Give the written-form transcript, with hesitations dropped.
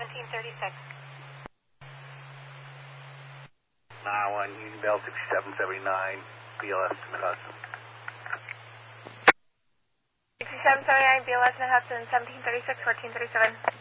1436. 911, Union Bell 6779, BLS Hudson. 6779, BLS Hudson, 1736, 1437.